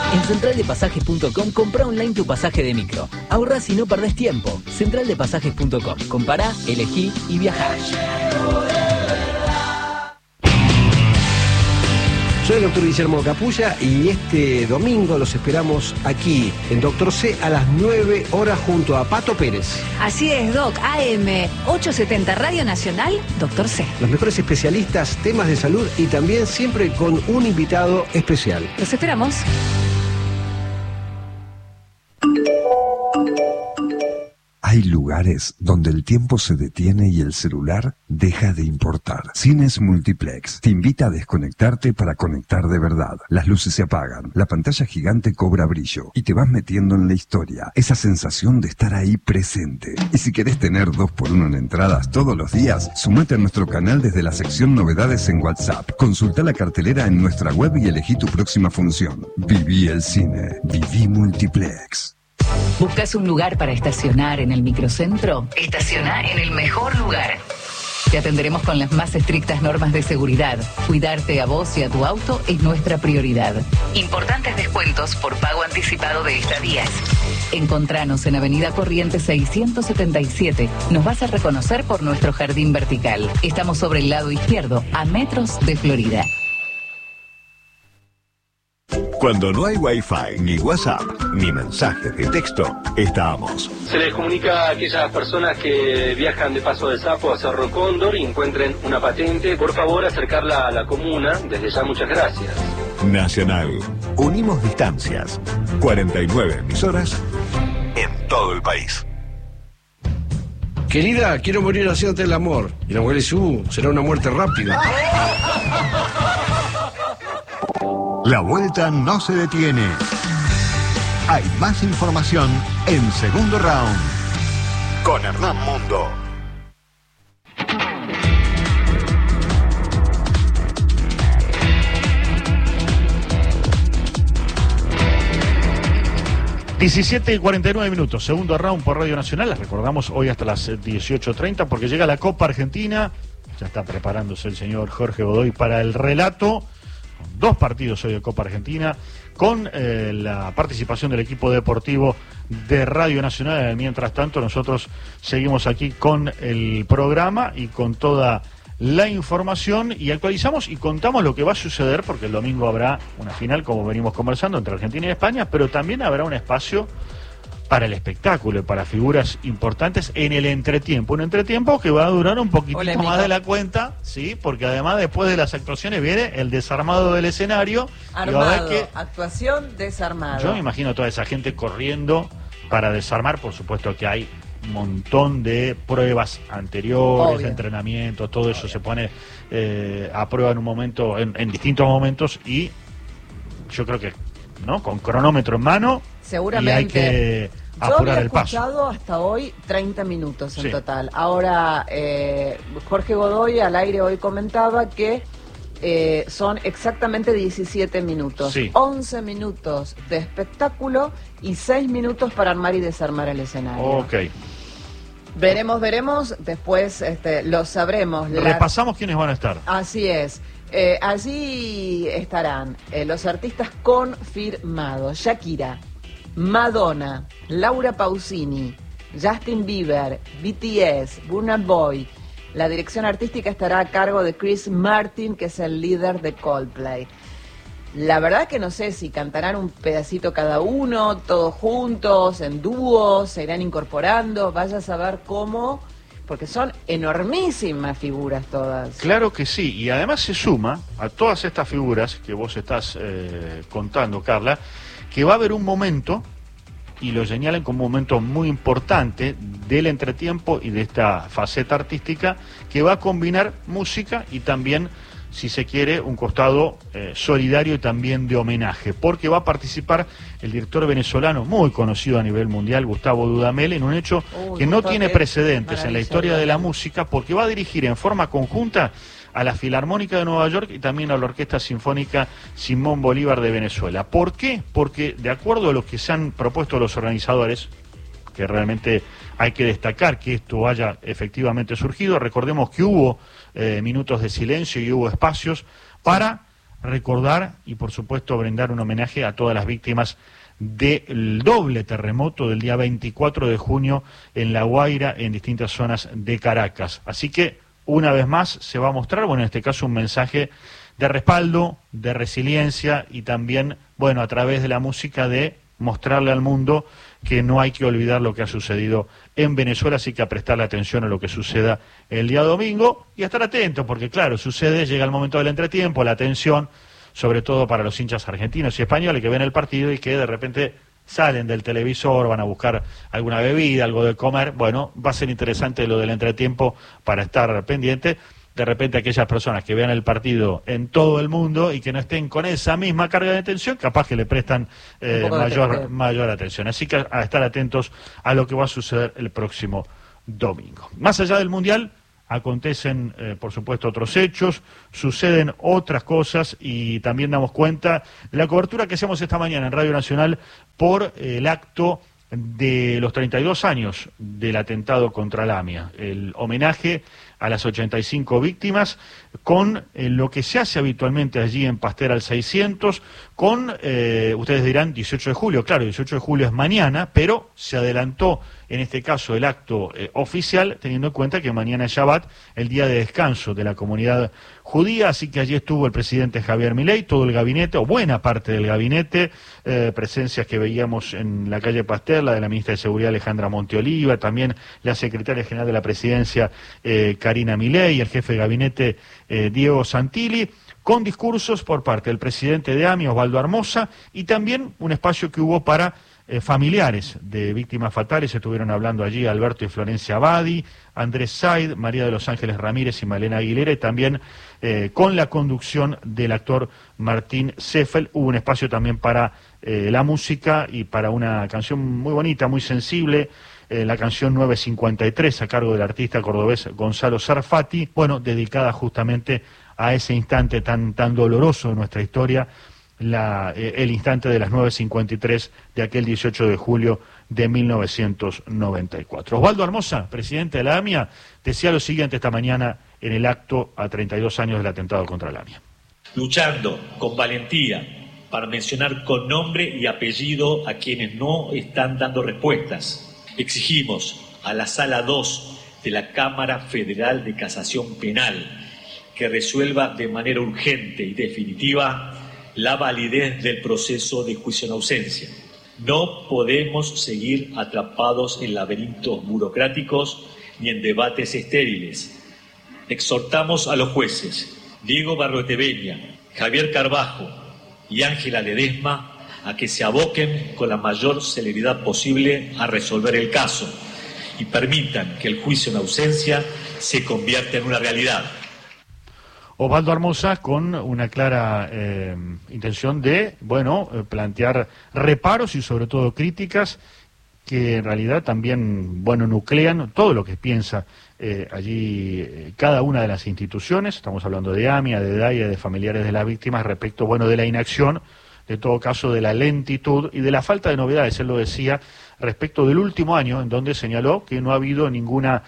En centraldepasajes.com compra online tu pasaje de micro. Ahorrás y no perdés tiempo. Centraldepasajes.com. Compará, elegí y viajá. Soy el doctor Guillermo Capulla y este domingo los esperamos aquí en Doctor C a las 9 horas junto a Pato Pérez. Así es, Doc. AM 870 Radio Nacional, Doctor C. Los mejores especialistas, temas de salud y también siempre con un invitado especial. Los esperamos. Hay lugares donde el tiempo se detiene y el celular deja de importar. Cines Multiplex te invita a desconectarte para conectar de verdad. Las luces se apagan, la pantalla gigante cobra brillo y te vas metiendo en la historia. Esa sensación de estar ahí presente. Y si querés tener 2x1 en entradas todos los días, sumate a nuestro canal desde la sección novedades en WhatsApp. Consulta la cartelera en nuestra web y elegí tu próxima función. Viví el cine. Viví Multiplex. ¿Buscas un lugar para estacionar en el microcentro? Estaciona en el mejor lugar. Te atenderemos con las más estrictas normas de seguridad. Cuidarte a vos y a tu auto es nuestra prioridad. Importantes descuentos por pago anticipado de estadías. Encontranos en Avenida Corrientes 677. Nos vas a reconocer por nuestro jardín vertical. Estamos sobre el lado izquierdo, a metros de Florida. Cuando no hay Wi-Fi, ni WhatsApp, ni mensajes de texto, estamos. Se les comunica a aquellas personas que viajan de Paso de Sapo a Cerro Cóndor y encuentren una patente, por favor acercarla a la comuna. Desde ya, muchas gracias. Nacional. Unimos distancias. 49 emisoras en todo el país. Querida, quiero morir haciéndote el amor. Y la mujer dice, será una muerte rápida. La vuelta no se detiene. Hay más información en Segundo Round con Hernán Mundo. (17:49) Segundo Round por Radio Nacional. Les recordamos hoy hasta las 18:30 porque llega la Copa Argentina. Ya está preparándose el señor Jorge Godoy para el relato. 2 partidos hoy de Copa Argentina, con la participación del equipo deportivo de Radio Nacional. Mientras tanto, nosotros seguimos aquí con el programa y con toda la información, y actualizamos y contamos lo que va a suceder, porque el domingo habrá una final, como venimos conversando, entre Argentina y España, pero también habrá un espacio para el espectáculo, para figuras importantes en el entretiempo. Un entretiempo que va a durar un poquitito más de la cuenta, sí, porque además después de las actuaciones viene el desarmado del escenario. Armado, actuación, desarmado. Yo me imagino a toda esa gente corriendo para desarmar. Por supuesto que hay un montón de pruebas anteriores, obvio, entrenamientos, todo eso se pone a prueba en un momento, en distintos momentos, y yo creo que, ¿no?, con cronómetro en mano. Seguramente. Y hay que apurar el paso. Yo había escuchado hasta hoy 30 minutos en Sí. total. Ahora, Jorge Godoy al aire hoy comentaba que son exactamente 17 minutos. Sí. 11 minutos de espectáculo y 6 minutos para armar y desarmar el escenario. Ok. Veremos, después lo sabremos. Repasamos quiénes van a estar. Así es. Allí estarán los artistas confirmados: Shakira, Madonna, Laura Pausini, Justin Bieber, BTS, Burna Boy. La dirección artística estará a cargo de Chris Martin, que es el líder de Coldplay. La verdad que no sé si cantarán un pedacito cada uno, todos juntos, en dúos, se irán incorporando, vaya a saber cómo, porque son enormísimas figuras todas. Claro que sí, y además se suma a todas estas figuras que vos estás contando, Carla, que va a haber un momento, y lo señalan como un momento muy importante del entretiempo y de esta faceta artística, que va a combinar música y también, si se quiere, un costado solidario y también de homenaje, porque va a participar el director venezolano muy conocido a nivel mundial, Gustavo Dudamel, en un hecho que no tiene precedentes en la historia de la música, porque va a dirigir en forma conjunta a la Filarmónica de Nueva York y también a la Orquesta Sinfónica Simón Bolívar de Venezuela. ¿Por qué? Porque de acuerdo a lo que se han propuesto los organizadores, que realmente hay que destacar que esto haya efectivamente surgido, recordemos que hubo minutos de silencio y hubo espacios para recordar y por supuesto brindar un homenaje a todas las víctimas del doble terremoto del día 24 de junio en La Guaira, en distintas zonas de Caracas. Así que una vez más se va a mostrar, bueno, en este caso un mensaje de respaldo, de resiliencia y también, bueno, a través de la música de mostrarle al mundo que no hay que olvidar lo que ha sucedido en Venezuela, así que a prestarle atención a lo que suceda el día domingo y a estar atentos, porque claro, sucede, llega el momento del entretiempo, la tensión, sobre todo para los hinchas argentinos y españoles que ven el partido y que de repente salen del televisor, van a buscar alguna bebida, algo de comer. Bueno, va a ser interesante lo del entretiempo para estar pendiente. De repente aquellas personas que vean el partido en todo el mundo y que no estén con esa misma carga de atención, capaz que le prestan mayor atención. Así que a estar atentos a lo que va a suceder el próximo domingo. Más allá del Mundial, acontecen, por supuesto, otros hechos, suceden otras cosas y también damos cuenta de la cobertura que hacemos esta mañana en Radio Nacional por el acto de los 32 años del atentado contra la AMIA, el homenaje a las 85 víctimas, con lo que se hace habitualmente allí en Pasteur al 600, con, ustedes dirán, 18 de julio, claro, 18 de julio es mañana, pero se adelantó en este caso el acto oficial, teniendo en cuenta que mañana es Shabbat, el día de descanso de la comunidad judía, así que allí estuvo el presidente Javier Milei, todo el gabinete, o buena parte del gabinete, presencias que veíamos en la calle Pasteur, la de la ministra de Seguridad Alejandra Monteoliva, también la secretaria general de la presidencia Karina Milei, el jefe de gabinete Diego Santilli, con discursos por parte del presidente de AMIA, Osvaldo Armoza, y también un espacio que hubo para familiares de víctimas fatales. Estuvieron hablando allí Alberto y Florencia Abadi, Andrés Said, María de los Ángeles Ramírez y Malena Aguilera, y también con la conducción del actor Martín Seffel. Hubo un espacio también para la música y para una canción muy bonita, muy sensible, la canción 953 a cargo del artista cordobés Gonzalo Sarfati, bueno, dedicada justamente a ese instante tan doloroso de nuestra historia, el instante de las 9:53 de aquel 18 de julio de 1994. Osvaldo Armoza, presidente de la AMIA, decía lo siguiente esta mañana en el acto a 32 años del atentado contra la AMIA. Luchando con valentía para mencionar con nombre y apellido a quienes no están dando respuestas, exigimos a la Sala 2 de la Cámara Federal de Casación Penal que resuelva de manera urgente y definitiva la validez del proceso de juicio en ausencia. No podemos seguir atrapados en laberintos burocráticos ni en debates estériles. Exhortamos a los jueces Diego Barroeteveña, Javier Carbajo y Ángela Ledesma a que se aboquen con la mayor celeridad posible a resolver el caso y permitan que el juicio en ausencia se convierta en una realidad. Osvaldo Armoza con una clara intención de, plantear reparos y sobre todo críticas que en realidad también, nuclean todo lo que piensa allí cada una de las instituciones. Estamos hablando de AMIA, de DAIA, de familiares de las víctimas respecto, de la inacción, de todo caso de la lentitud y de la falta de novedades. Él lo decía respecto del último año, en donde señaló que no ha habido ningún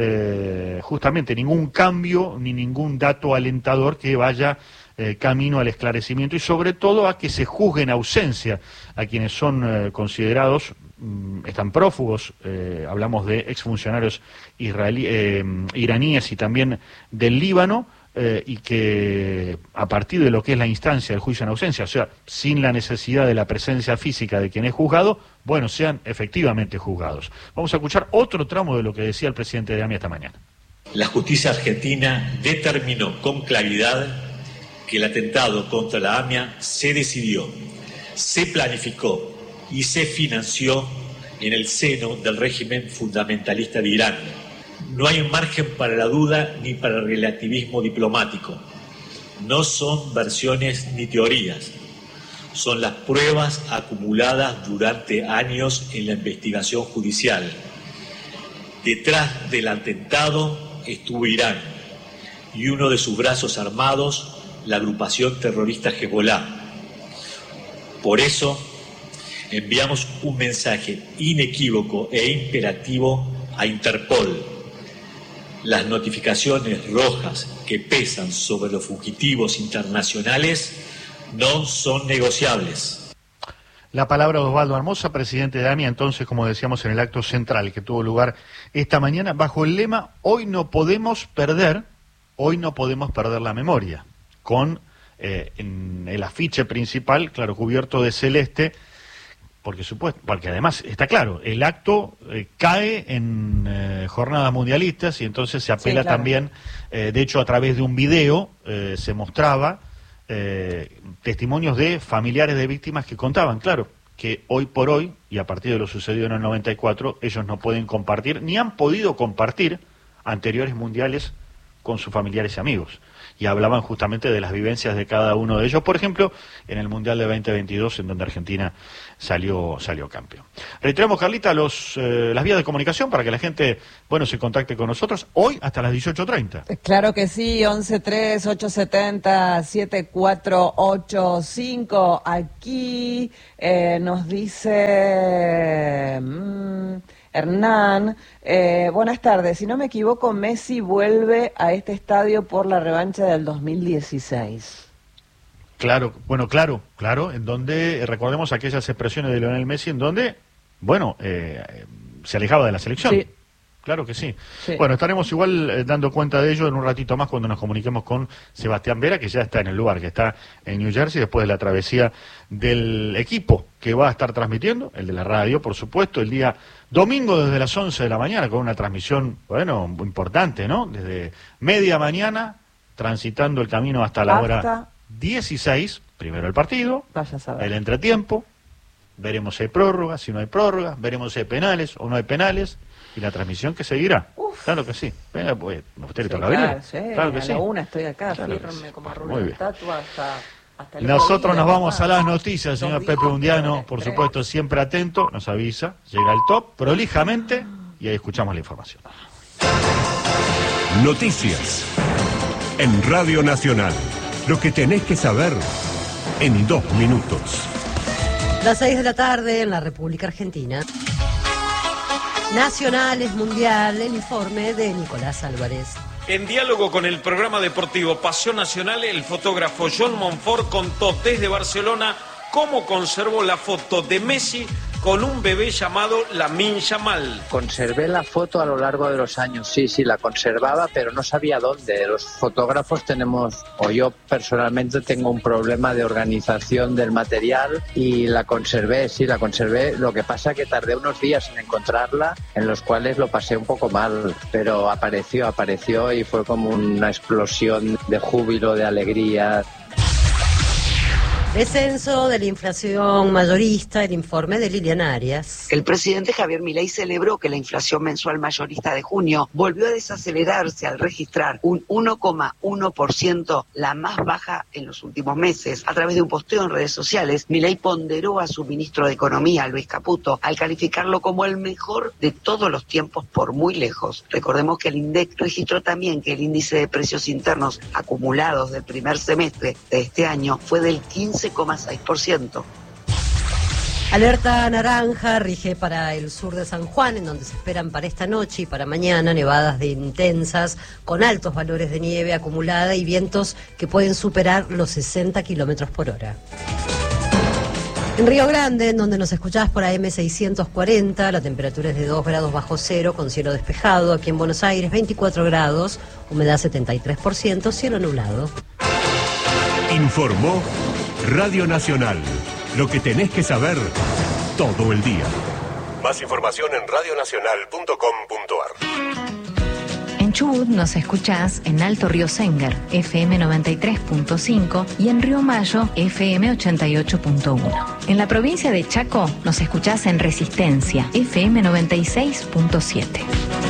cambio ni ningún dato alentador que vaya camino al esclarecimiento y sobre todo a que se juzgue en ausencia a quienes son considerados, están prófugos, hablamos de exfuncionarios iraníes y también del Líbano, y que a partir de lo que es la instancia del juicio en ausencia, o sea, sin la necesidad de la presencia física de quien es juzgado, sean efectivamente juzgados. Vamos a escuchar otro tramo de lo que decía el presidente de AMIA esta mañana. La justicia argentina determinó con claridad que el atentado contra la AMIA se decidió, se planificó y se financió en el seno del régimen fundamentalista de Irán. No hay margen para la duda ni para el relativismo diplomático. No son versiones ni teorías. Son las pruebas acumuladas durante años en la investigación judicial. Detrás del atentado estuvo Irán y uno de sus brazos armados, la agrupación terrorista Hezbollah. Por eso, enviamos un mensaje inequívoco e imperativo a Interpol. Las notificaciones rojas que pesan sobre los fugitivos internacionales no son negociables. La palabra de Osvaldo Hermosa, presidente de AMIA, entonces, como decíamos en el acto central que tuvo lugar esta mañana, bajo el lema "Hoy no podemos perder la memoria", con en el afiche principal, claro, cubierto de celeste, porque además está claro, el acto cae en jornadas mundialistas y entonces se apela también, de hecho a través de un video se mostraba testimonios de familiares de víctimas que contaban, claro, que hoy por hoy, y a partir de lo sucedido en el 94, ellos no pueden compartir, ni han podido compartir anteriores mundiales con sus familiares y amigos. Y hablaban justamente de las vivencias de cada uno de ellos, por ejemplo, en el Mundial de 2022, en donde Argentina salió campeón. Reiteramos, Carlita, las vías de comunicación para que la gente, se contacte con nosotros hoy hasta las 18:30. Claro que sí, 11-3-870-7485. Aquí nos dice... Hernán, buenas tardes. Si no me equivoco, Messi vuelve a este estadio por la revancha del 2016. Claro, en donde, recordemos aquellas expresiones de Lionel Messi, en donde, se alejaba de la selección. Sí. Claro que sí. Bueno, estaremos igual dando cuenta de ello en un ratito más cuando nos comuniquemos con Sebastián Vera, que ya está en el lugar, que está en New Jersey, después de la travesía del equipo que va a estar transmitiendo, el de la radio, por supuesto, el día domingo desde las 11 de la mañana, con una transmisión, muy importante, ¿no? Desde media mañana, transitando el camino hasta la hora 16, primero el partido, el entretiempo, veremos si hay prórrogas, si no hay prórrogas, veremos si hay penales o no hay penales, y la transmisión que seguirá. Claro que sí. Venga, pues, ¿a usted le toca venir? Claro que sí. A la una estoy acá, firme como runa de estatua hasta el Nosotros nos vamos a las noticias, señor Pepe Undiano, por supuesto, siempre atento, nos avisa, llega el top, prolijamente, y ahí escuchamos la información. Noticias en Radio Nacional. Lo que tenés que saber en 2 minutos. Las 6 de la tarde en la República Argentina. Nacional es mundial, el informe de Nicolás Álvarez. En diálogo con el programa deportivo Pasión Nacional, el fotógrafo John Monfort contó desde Barcelona cómo conservó la foto de Messi con un bebé llamado Lamine Yamal. Conservé la foto a lo largo de los años, sí, la conservaba, pero no sabía dónde. Los fotógrafos tenemos, o yo personalmente tengo un problema de organización del material y la conservé, lo que pasa que tardé unos días en encontrarla, en los cuales lo pasé un poco mal, pero apareció y fue como una explosión de júbilo, de alegría. Descenso de la inflación mayorista, el informe de Liliana Arias. El presidente Javier Milei celebró que la inflación mensual mayorista de junio volvió a desacelerarse al registrar un 1,1%, la más baja en los últimos meses. A través de un posteo en redes sociales, Milei ponderó a su ministro de Economía, Luis Caputo, al calificarlo como el mejor de todos los tiempos por muy lejos. Recordemos que el INDEC registró también que el índice de precios internos acumulados del primer semestre de este año fue del 15,6%. Alerta naranja rige para el sur de San Juan, en donde se esperan para esta noche y para mañana nevadas de intensas, con altos valores de nieve acumulada y vientos que pueden superar los 60 kilómetros por hora. En Río Grande, en donde nos escuchás por AM 640, la temperatura es de 2 grados bajo cero, con cielo despejado. Aquí en Buenos Aires, 24 grados, humedad 73%, cielo nublado. Informó Radio Nacional. Lo que tenés que saber todo el día. Más información en radionacional.com.ar. En Chubut nos escuchás en Alto Río Sengar, FM 93.5 y en Río Mayo, FM 88.1. En la provincia de Chaco nos escuchás en Resistencia, FM 96.7.